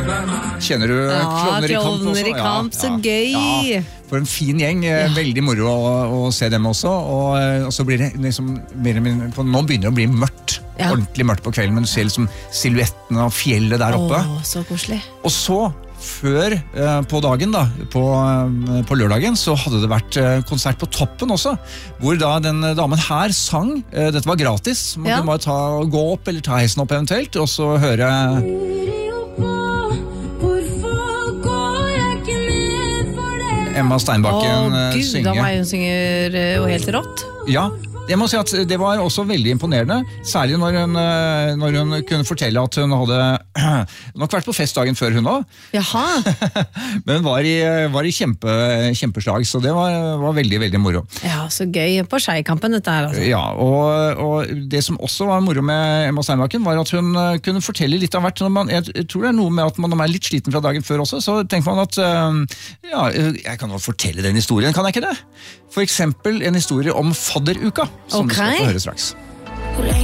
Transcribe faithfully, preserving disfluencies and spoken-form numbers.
Kjenner du Ja, Klovner i kamp også? Klovner i kamp, så gøy. Ja, for en fin gjeng, ja. Veldig moro å, å se dem også, og, og så blir det liksom mer, mer, nå begynner det å bli mørkt, ja. Ordentlig mørkt på kvelden, men du ser liksom silhuetten av fjellet der oppe. Åh, så koselig. Og så, før eh, på dagen da, på, eh, på lørdagen, så hadde det vært eh, konsert på Toppen også, hvor da den damen her sang, eh, dette var gratis, man ja. Kunne bare ta, gå opp eller ta heisen opp eventuelt, og så høre... Emma Steinbakken Åh, Gud, synge. Da var hun synger jo helt rått. Ja, jeg må si at det var også veldig imponerende, særlig når hun, når hun kunne fortelle at hun hadde nok vært på festdagen før hun også. Jaha. Men hun var i, var i kjempe, kjempeslag, så det var, var veldig, veldig moro. Ja, så gøy på Skeikampen dette her. Altså. Ja, og, og det som også var moro med Emma Steinbakken var at hun kunne fortelle litt av hvert. Når man, jeg tror det er noe med at man er litt sliten fra dagen før også, så tenker man at ja, jeg kan jo fortelle den historien, kan jeg ikke det? For eksempel en historie om fadderuka, som okay. vi skal få høre straks.